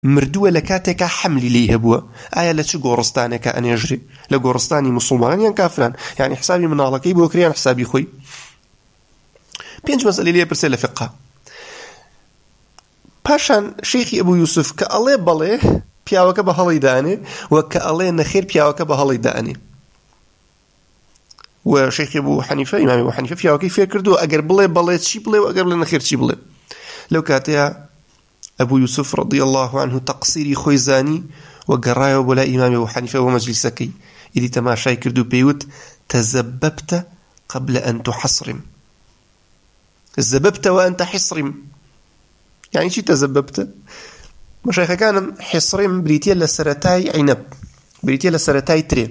مردووە لە کاتێکا حەملی لێی هەبووە ئایا لە چ گۆڕستانێکە ئەنێژرێ لە گۆڕستانی موسڵمانان یان کافران یعنی حسابی مناڵەکەی بۆ کریان حسابی خۆی 5 مەسئلەی لێ پرسێ لە فقه پاشان شەیخی ئەبوو یوسف کە ئەڵێ بەڵێ پیاوەکە بە هەڵی دانێ و کە ئەڵێ نەخێر پیاوەکە بە هەڵی دانێ و شەیخی ئەبوو حەنیفە ئیمامی ئەبوو حەنیفە پیاوەکەی فێر کردووە ئەگەر بڵێ بەڵێ چی بڵێ و ئەگەر بڵێ نەخێر چی بڵێ لەو کاتەیە ئەبوو یوسف رضی الله عنه تەقسیری خۆی زانی و گەڕایەوە بۆ لای ئیمامی ئەبوو حەنیفە و مەجلیسەکەی ئیدی تەماشای کرد و پێیوت تەزەبەبتە قبل أن تحصرم زەبەبتە وأنت حصرم يعني چی تەزەبەبتە مەشایخەکانم حصرم بریتیە لە سەرەتای عینەب بریتیە لە سەرەتای ترێ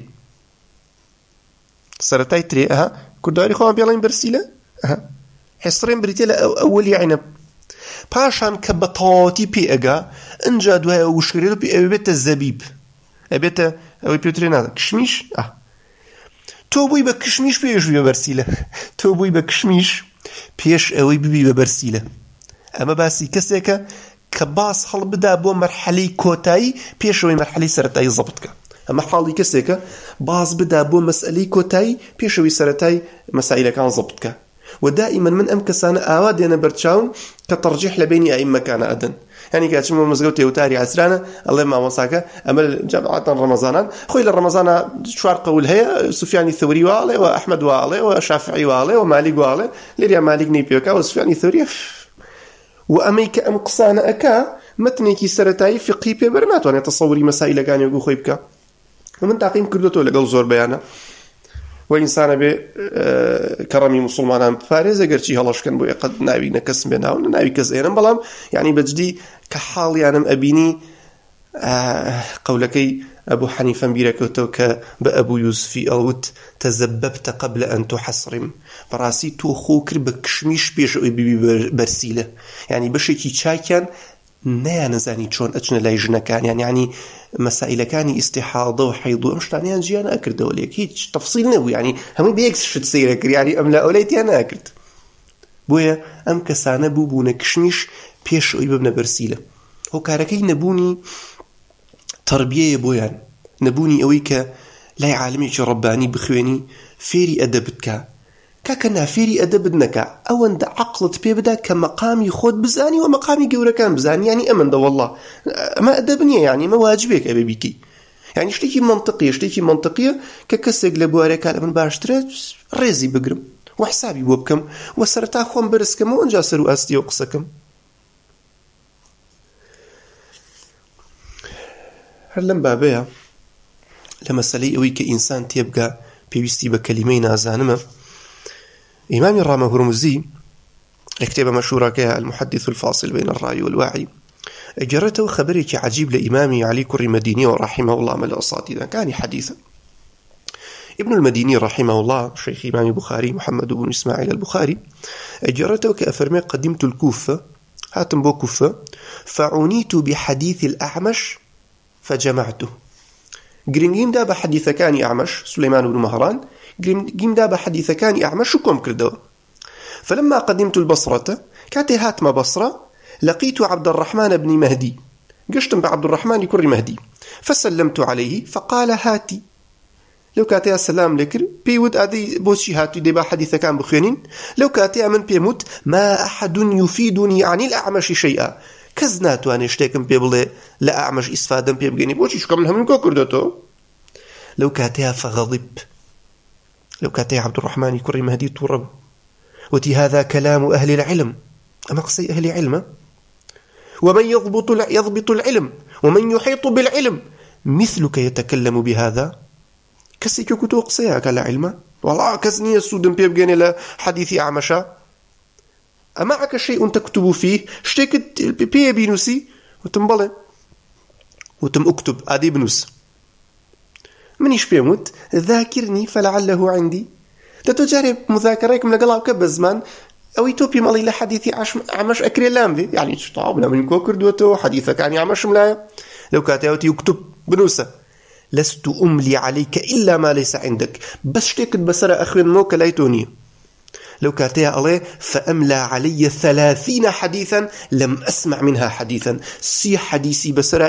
سەرەتای ترێ کوردواری خۆیان پێڵێن بەرسیلە حصرم بریتیە لە ئەوەلی عینەب پاشان کە بە تەواوەتی پێ ئەگا ئەنجا دوای وشکرێت و ئەبێتە زەبیب ئەبێتە ئەوەی پێوترێ نادە کشمیش تۆ بووی بە کشمیش پێش بی بە بەرسیلە تۆ بووی بە کشمیش پێش ئەوەی ببی بە بەرسیلە ئەمە باسی کەسێکە کە باس هەڵ بدا بۆ مەرحەلەی کۆتایی پێشەوەی مەرحەلەی سەرەتایی زەبط بکە ئەمە حاڵی کەسێکە باس بدا بۆ مەسئلەی کۆتایی پێشەوەی سەرەتای مەسائلەکان زەبط بکە و دائما من ئەم کەسانە ئاوا دێنە بەرچاوم کە تەرجیح لە بینی ئەئیمەکانە ئەدەن يعني كاتشمو مزگەوت تێوتاری عسرانە ئەڵێ مامۆساکە ئەمە جەماعەتەن ڕەمەزانان خۆی لە ڕەمەزانە 4 قەول هەیە سوفیانی ثەوری واڵێ و ئەحمەد واڵێ و شافعی واڵێ و مالیک واڵێ لێریا مالیک نەیپێکا و سوفیانی ثەوری و ئەمەی کە ئەم قسانە ئەکا متنێکی سەرەتایی فقهی پێبەر ناتوانێت تەسەووری مەسائلەکانی وەکو خۆی بکە من تاقیم کردوتەوە لەگەڵ زۆر بەیانە و ئینسانە بێ کەڕەمی موسڵمانان بپارێزە گەرچی هەڵەشکن بۆ یەقەت ناوی نەکەس بێناو ناوی کەس ئێرم بەڵام یعنی بەجدی کە حاڵیانم ئەبینی قەولەکەی ئەبوو حەنیفەم بیرەکەوتەوە کە بە ئەبوو یوسفی ئەڵوت تەزەبەبتە قبل ئەن تحصرم بەڕاستی تۆ خۆ کرد بە کشمیش پێش ئەوەی ببی بەرسیلە یعنی بەشێکی چاکیان نەیانەزانی چۆن ئەچنە لای ژنەکانیان یعنی مەسائلەکانی ئیستیحاضە و حەیض و ئەم شتانیان ژیان نەکردەوە لێک هیچ تەفسیل نەبوو یعنی هەمووی بە یەک شت سەیرە کرد یعنی ئەم لە ئەولەیتیان ناکرد بۆیە ئەم کەسانە بوونە کشمیش پێش ئەوەی ببنە بەرسیلە هۆکارەکەی نەبوونی تەربیەیە بۆیان نەبوونی ئەوەی کە لای عالمێکی ڕەبانی بخوێنی فێری ئەدەب بکە کاکە نافێری ئەدەبت نەکە ئەوەندە عەقڵت پێ بدا کە مەقامی خۆت بزانی و مەقامی گەورەکان بزانی یعنی ئەمەندە وەڵڵا ئەمە ئەدەب نییە یعنی ئەمە واجبێک ئەبێ بیکەی یعنی شتێکی منطقیە کە کەسێک لە بوارەکان من باشترە ڕێزی بگرم و حسابی بۆ بکەم و سەرەتا خۆم بەرزکەم و ئەنجا سەر و ئاستی و قسەکەم هەر لەم بابەیە لە مەسەلەی ئەوەی کە ئینسان تێبگا پێویستی بە کەلیمەی نازانمە إمام الرامة هرمزي اكتب مشهورة المحدث الفاصل بين الرأي والوعي جرته خبرك عجيب لإمامي علي كري مديني ورحمه الله من الأساطير كان حديثا ابن المديني رحمه الله شيخ إمام البخاري محمد بن إسماعيل البخاري جرته كأفرمي قدمت الكوفة هاتم بو كوفة فعنيت بحديث الأعمش فجمعته جرينجيم دا بحديث كان أعمش سليمان بن مهران قيم دابا حديث كان أعمش كم كردوا فلما قدمت البصرة كاتي هاتما بصرة لقيت عبد الرحمن بن مهدي قشتم بعبد الرحمن كري مهدي فسلمت عليه فقال هاتي لو كاتي السلام لكر بيود أدي بوشي هاتي ديبا حديث كان بخينين لو كاتي من بيموت ما أحد يفيدني عن الأعمش شيئا كزناتو أنا اشتاكم بيبلي لا أعمش إسفادا بيبقيني بوشي شو كمل هم كردتو لو كاتي فغضب لو كاتي عبد الرحمن كري مهدي تورب وتي هذا كلام أهل العلم أما قصي أهل علم ومن يضبط العلم ومن يحيط بالعلم مثلك يتكلم بهذا كسيك كتو قصيها كلا علم والله كسني السودن بيبقين إلى حديث أعمشا أمعك شيء تكتب فيه اشتكت بيبينوسي وتنبلي وتم اكتب آدي بنوس منيش بيموت ذاكرني فلعله عندي تتجارب مذاكريكم لقلها وكب الزمان أو يتوبي مالي لحديث عمش أكري اللامذي يعني طابنا من كوكر دوتو حديثك يعني عمش ملايا لو كاتيوتي يكتب بنوسة لست أملي عليك إلا ما ليس عندك بس شتيكت بسرى أخوين موك لايتوني لو كاتيا الله فأملى علي 30 حديثا لم أسمع منها حديثا. 30 حديثي بسرا